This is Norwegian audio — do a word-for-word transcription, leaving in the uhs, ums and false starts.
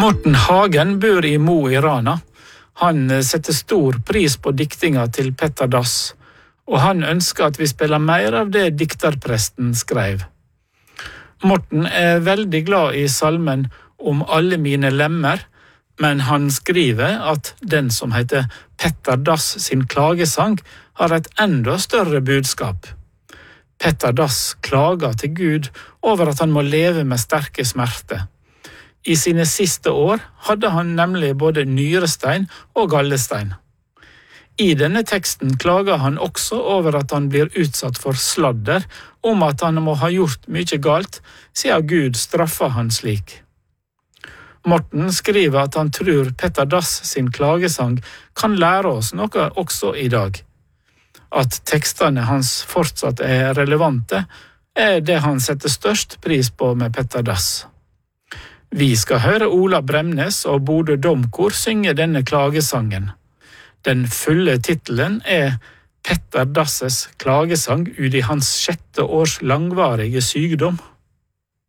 Morten Hagen bor i Mo i Rana. Han setter stor pris på diktinga til Petter Dass, og han ønsker at vi spiller mer av det dikterpresten skrev. Morten er veldig glad i salmen «Om alle mine lemmer», men han skriver at den som heter Petter Dass sin klagesang har et enda større budskap. Petter Dass klager til Gud over at han må leve med sterke smerter. I sine siste år hadde han nemlig både nyrestein og gallestein. I denne teksten klager han også over at han blir utsatt for sladder, om at han må ha gjort mye galt, siden Gud straffer han slik. Morten skriver at han tror Petter Dass sin klagesang kan lære oss noe også i dag. At tekstene hans fortsatt er relevante, er det han setter størst pris på med Petter Dass. Vi skal høre Ola Bremnes og Bodø Domkor synge denne klagesangen. Den fulle titelen er Petter Dasses klagesang ut i hans sjette års langvarige sykdom.